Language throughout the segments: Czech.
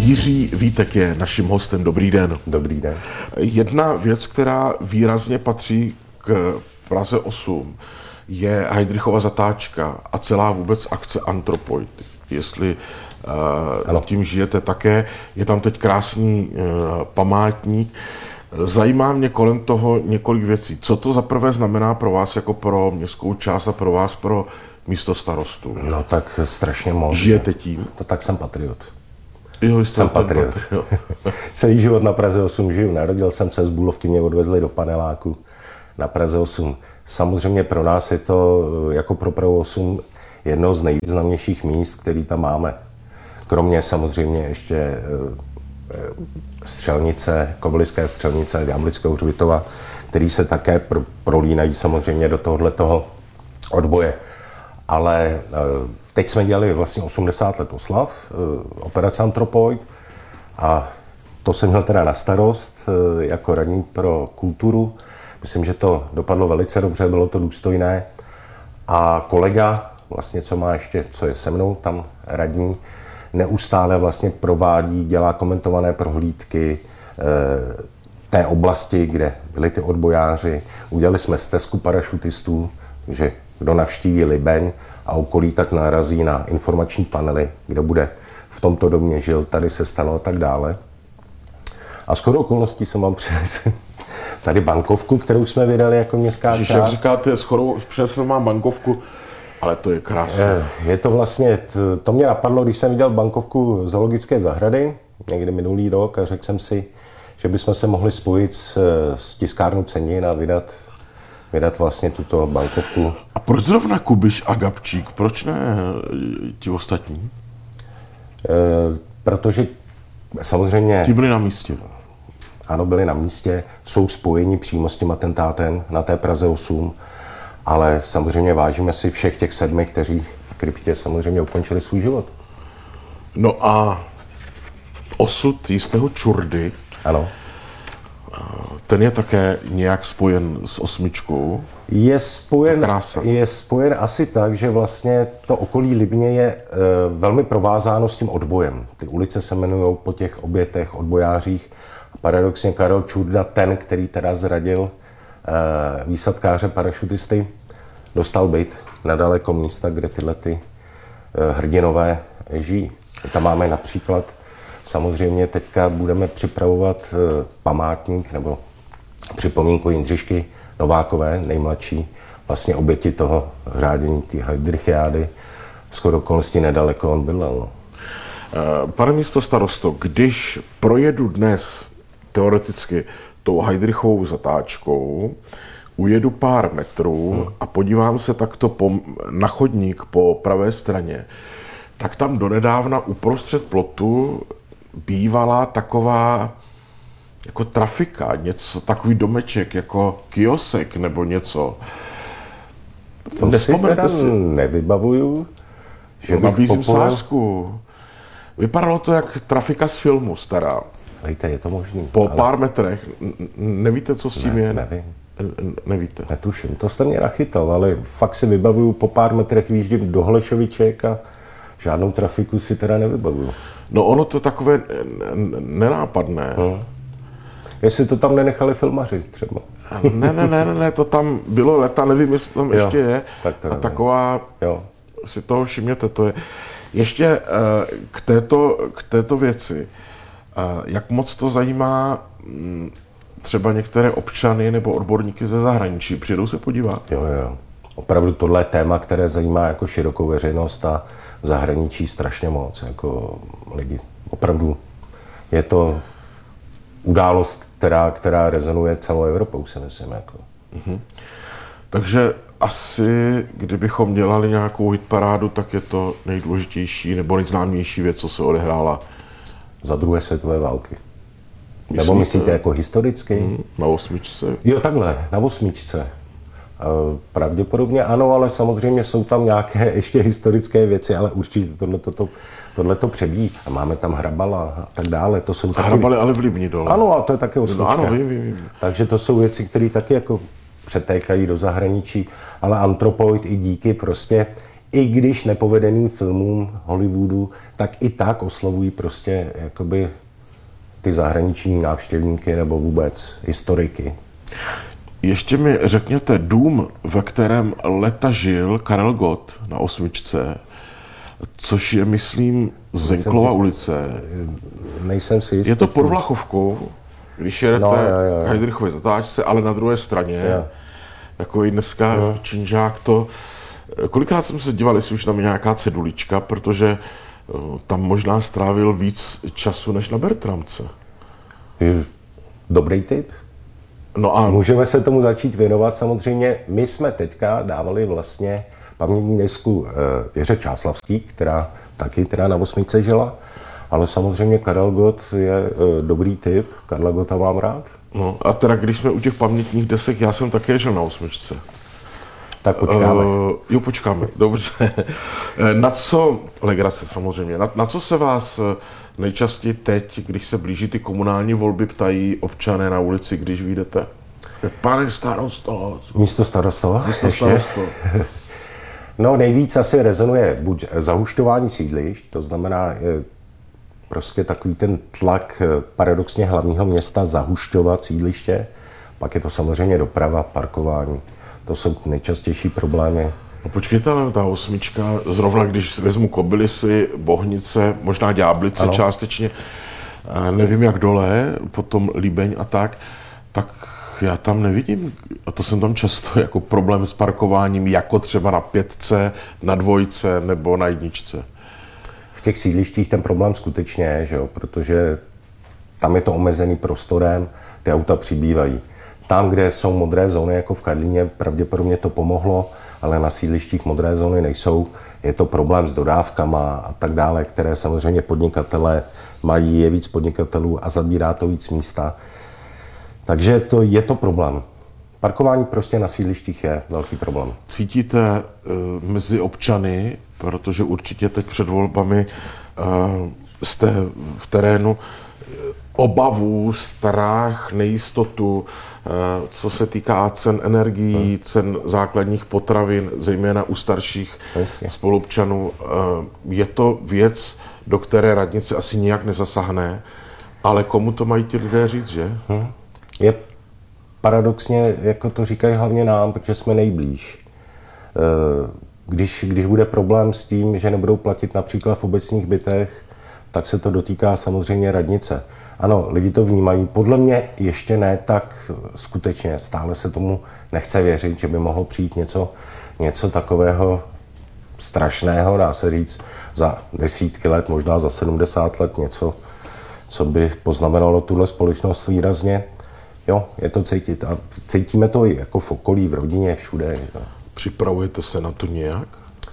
Jiří Vítek je naším hostem. Dobrý den. Dobrý den. Jedna věc, která výrazně patří k Praze 8, je Heydrichova zatáčka a celá vůbec akce Anthropoid. Jestli tím žijete také, je tam teď krásný památník. Zajímá mě kolem toho několik věcí. Co to zaprvé znamená pro vás jako pro městskou část a pro vás pro místo starostu? No tak strašně moc. Žijete tím? No tak jsem patriot. Jo, jsem patriot. Celý život na Praze 8 žiju. Narodil jsem se z Bulovky, mě odvezli do paneláku na Praze 8. Samozřejmě pro nás je to, jako pro Prahu 8, jedno z nejvýznamnějších míst, který tam máme. Kromě samozřejmě ještě střelnice, Kobyliské střelnice, Ďáblického hřbitova, který se také prolínají samozřejmě do tohoto odboje. Ale teď jsme dělali vlastně 80 let oslav, operace Anthropoid, a to jsem měl teda na starost jako radní pro kulturu. Myslím, že to dopadlo velice dobře, bylo to důstojné. A kolega, vlastně co je se mnou tam radní, neustále vlastně provádí, dělá komentované prohlídky té oblasti, kde byli ty odbojáři. Udělali jsme stezku parašutistů, že kdo navštíví Libeň a okolí, tak narazí na informační panely, kdo bude v tomto domě žil, tady se stalo a tak dále. A shodou okolností jsem vám přinesl tady bankovku, kterou jsme vydali jako městská část. Jak říkáte, přinesl mám bankovku, ale to je krásné. Je to vlastně, to mě napadlo, když jsem viděl bankovku zoologické zahrady, někdy minulý rok, a řekl jsem si, že bychom se mohli spojit s tiskárnou cenin a vydat vlastně tuto bankovku. A proč zrovna Kubiš a Gabčík? Proč ne ti ostatní? Protože samozřejmě... Ti byli na místě. Ano, byli na místě, jsou spojeni přímo s tím atentátem na té Praze 8, ale samozřejmě vážíme si všech těch 7, kteří v kryptě samozřejmě ukončili svůj život. No a osud jistého Čurdy, ano. Ten je také nějak spojen s 8. Je spojen asi tak, že vlastně to okolí Libně je velmi provázáno s tím odbojem. Ty ulice se jmenují po těch obětech, odbojářích. Paradoxně Karel Čurda, ten, který teda zradil výsadkáře parašutisty, dostal byt nedaleko místa, kde tyhle hrdinové žijí. Tam máme například, samozřejmě teďka budeme připravovat památník nebo připomínku Jindřišky Novákové, nejmladší vlastně oběti toho řádění té Heydrichiády. Shodou okolností nedaleko on bydlel. Pane místostarosto, když projedu dnes teoreticky tou Heydrichovou zatáčkou, ujedu pár metrů a podívám se takto na chodník po pravé straně, tak tam donedávna uprostřed plotu bývala taková jako trafika, něco, takový domeček, jako kiosek nebo něco. To si teda nevybavuju, že nabízím sázku. Vypadalo to jak trafika z filmu stará. Lejte, je to možný. Po pár metrech. Nevíte, co s tím je? Nevím. Nevíte. Netuším, to jste mě nachytal, ale fakt si vybavuju, po pár metrech výjíždím do Hlešoviček a žádnou trafiku si teda nevybavuju. No ono to takové nenápadné. Jestli to tam nenechali filmaři třeba. Ne, to tam bylo leta, nevím, jestli tam ještě je. Tak a taková, si toho všimněte, to je. Ještě k této věci. Jak moc to zajímá třeba některé občany nebo odborníky ze zahraničí? Přijdou se podívat? Jo. Opravdu tohle je téma, které zajímá jako širokou veřejnost a v zahraničí strašně moc. Jako lidi. Opravdu je to událost, která rezonuje celou Evropou, si myslím. Jako. Takže asi, kdybychom dělali nějakou hitparádu, tak je to nejdůležitější nebo nejznámější věc, co se odehrála za druhé světové války. Nebo myslíte jako historicky? Na 8. Jo, takhle, na 8. Pravděpodobně ano, ale samozřejmě jsou tam nějaké ještě historické věci, ale určitě tohleto přebíjí. A máme tam Hrabala a tak dále. To jsou taky... Hrabali ale v Libni dole. Ano, a to je také Osmička. Ano, vím. Takže to jsou věci, které taky jako přetékají do zahraničí, ale Anthropoid i díky prostě i když nepovedeným filmům Hollywoodu, tak i tak oslovují prostě jakoby ty zahraniční návštěvníky nebo vůbec historiky. Ještě mi řekněte, dům, ve kterém leta žil Karel Gott na Osmičce, což je, myslím, Zenklova ulice. Nejsem si jistý. Je to pod Vlachovkou, když jedete k Heydrichově zatáčce, ale na druhé straně, jako i dneska činžák to. Kolikrát jsem se díval, jestli už tam je nějaká cedulička, protože tam možná strávil víc času než na Bertramce. Dobrý tip. No a můžeme se tomu začít věnovat samozřejmě. My jsme teďka dávali vlastně pamětní desku Věře Čáslavský, která taky teda na Osmičce žila, ale samozřejmě Karel Gott je dobrý tip. Karla Gotta mám rád. No a teda, když jsme u těch pamětních desek, já jsem také žil na Osmičce. Tak počkáme. Jo, počkáme, dobře. Na co, legrace samozřejmě, na co se vás nejčastěji teď, když se blíží ty komunální volby, ptají občané na ulici, když vyjdete? Pane starosto. Místo starosto? Místo starosto. No nejvíc asi rezonuje buď zahušťování sídlišť, to znamená prostě takový ten tlak paradoxně hlavního města zahušťovat sídliště, pak je to samozřejmě doprava, parkování. To jsou nejčastější problémy. No počkejte, ale ta Osmička, zrovna když vezmu Kobylisy, Bohnice, možná Ďáblice ano. Částečně, nevím jak dole, potom Líbeň a tak já tam nevidím, a to jsem tam často jako problém s parkováním, jako třeba na 5, na 2 nebo na 1. V těch sídlištích ten problém skutečně je, že jo? Protože tam je to omezený prostorem, ty auta přibývají. Tam, kde jsou modré zóny, jako v Karlíně, pravděpodobně to pomohlo, ale na sídlištích modré zóny nejsou. Je to problém s dodávkama a tak dále, které samozřejmě podnikatelé mají, je víc podnikatelů a zabírá to víc místa. Takže je to problém. Parkování prostě na sídlištích je velký problém. Cítíte mezi občany, protože určitě teď před volbami jste v terénu, obavu, strach, nejistotu, co se týká cen energií, cen základních potravin, zejména u starších spoluobčanů. Je to věc, do které radnice asi nijak nezasáhne, ale komu to mají ti lidé říct, že? Je paradoxně, jako to říkají hlavně nám, protože jsme nejblíž. Když bude problém s tím, že nebudou platit například v obecních bytech, tak se to dotýká samozřejmě radnice. Ano, lidi to vnímají. Podle mě ještě ne tak skutečně. Stále se tomu nechce věřit, že by mohlo přijít něco takového strašného, dá se říct, za desítky let, možná za 70 let něco, co by poznamenalo tuhle společnost výrazně. Jo, je to cítit. A cítíme to i jako v okolí, v rodině, všude. Že? Připravujete se na to nějak?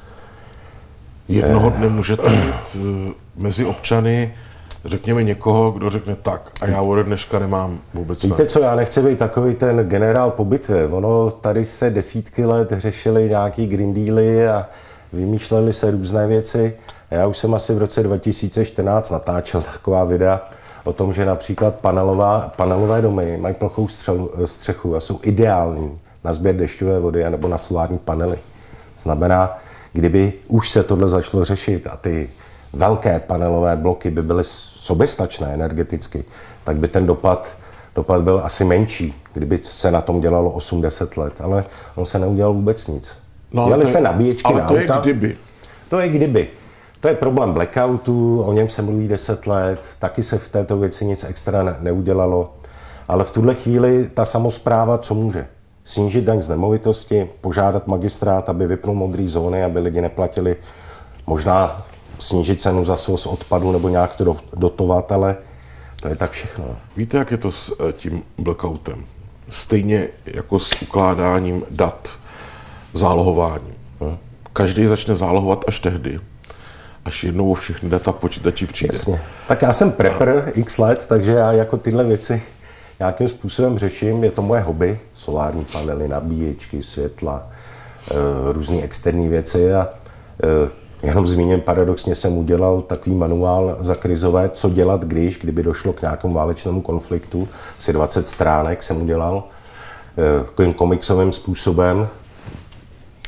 Jednoho dne můžete mít mezi občany, řekněme někoho, kdo řekne tak a já ode dneška nemám vůbec. Víte co, já nechci být takový ten generál po bitvě. Ono tady se desítky let řešily nějaký Green Dealy a vymýšlely se různé věci. Já už jsem asi v roce 2014 natáčel taková videa o tom, že například panelové domy mají plochou střechu a jsou ideální na sběr dešťové vody nebo na solární panely. Znamená, kdyby už se tohle začalo řešit a ty velké panelové bloky by byly soběstačné energeticky, tak by ten dopad byl asi menší, kdyby se na tom dělalo 8-10 let, ale on se neudělal vůbec nic. No, dělali se nabíječky na auta. Ale to je kdyby. To je kdyby. To je problém blackoutu, o něm se mluví 10 let, taky se v této věci nic extra neudělalo, ale v tuhle chvíli ta samospráva co může? Snížit daň z nemovitosti, požádat magistrát, aby vypnul modré zóny, aby lidi neplatili, možná snížit cenu za svoz odpadu nebo nějak to dotovat, ale to je tak všechno. Víte, jak je to s tím blackoutem? Stejně jako s ukládáním dat, zálohováním. Každý začne zálohovat až tehdy, až jednou o všechny data počítači přijde. Jasně. Tak já jsem prepper x let, takže já jako tyhle věci nějakým způsobem řeším. Je to moje hobby, solární panely, nabíječky, světla, různé externí věci a jenom zmíním, paradoxně jsem udělal takový manuál za krizové, co dělat, kdyby došlo k nějakému válečnému konfliktu. Asi 20 stránek jsem udělal takovým komiksovým způsobem.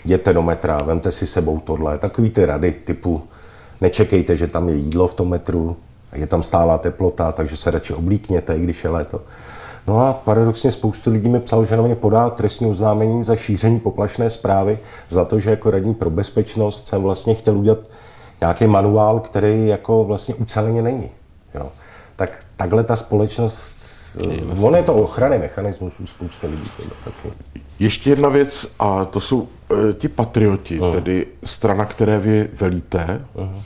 jděte do metra, vemte si sebou tohle, takový ty rady typu nečekejte, že tam je jídlo v tom metru, je tam stálá teplota, takže se radši oblíkněte, když je léto. No a paradoxně spoustu lidí mi psalo, že na mě podá trestní oznámení za šíření poplašné zprávy, za to, že jako radní pro bezpečnost jsem vlastně chtěl udělat nějaký manuál, který jako vlastně uceleně není. Jo. Tak takhle ta společnost, on je to ochranný mechanismus u spousty lidí. Taky. Ještě jedna věc, a to jsou ti patrioti, tedy strana, které vy velíte.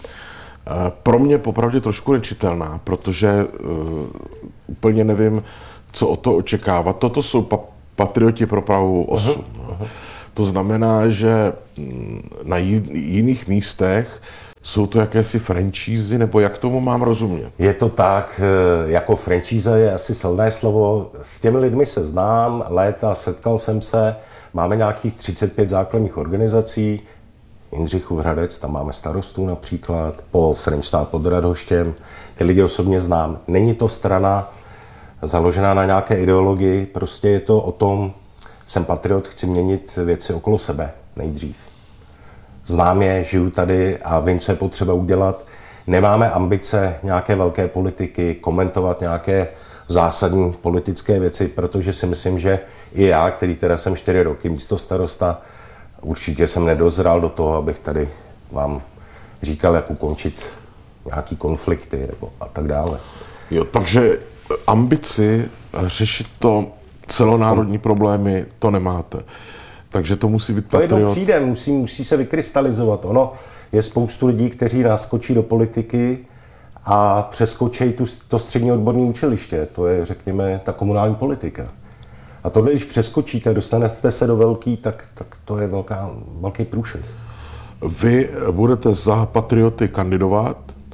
Pro mě popravdě trošku nečitelná, protože úplně nevím, co o to očekávat. Toto jsou patrioti pro pravou osu. To znamená, že na jiných místech jsou to jakési franšízy, nebo jak tomu mám rozumět? Je to tak, jako franšíza je asi silné slovo. S těmi lidmi se znám, léta setkal jsem se, máme nějakých 35 základních organizací, Jindřichův Hradec, tam máme starostu například, po Frenštát pod Radhoštěm, ty lidi osobně znám. Není to strana založená na nějaké ideologii, prostě je to o tom, jsem patriot, chci měnit věci okolo sebe nejdřív. Znám je, žiju tady a vím, co je potřeba udělat. Nemáme ambice nějaké velké politiky, komentovat nějaké zásadní politické věci, protože si myslím, že i já, který teda jsem 4 roky místostarosta, určitě jsem nedozral do toho, abych tady vám říkal, jak ukončit nějaký konflikty nebo a tak dále. Jo, takže ambici řešit to celonárodní problémy to nemáte. Takže to musí být patriot. To jednou přijde, musí se vykrystalizovat. Ono je spoustu lidí, kteří naskočí do politiky a přeskočí to střední odborné učiliště. To je, řekněme, ta komunální politika. A tohle, když přeskočíte, dostanete se do velký, tak to je velký průšvih. Vy budete za patrioty kandidovat?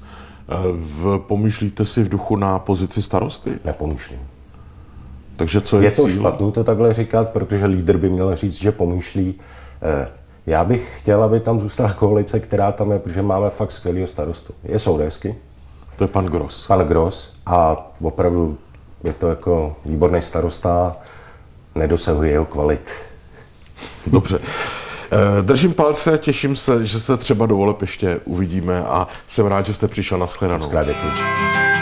Pomýšlíte si v duchu na pozici starosty? Nepomýšlím. Takže co je to cíl? špatný to takhle říkat, protože lídr by měl říct, že pomýšlí. Já bych chtěl, aby tam zůstala koalice, která tam je, protože máme fakt skvělýho starostu. Je soudesky. To je pan Gross. Pan Gross a opravdu je to jako výborný starosta, nedosahuje jeho kvalit. Dobře. Držím palce, těším se, že se třeba do voleb ještě uvidíme a jsem rád, že jste přišel. Na shledanou. Děkuji.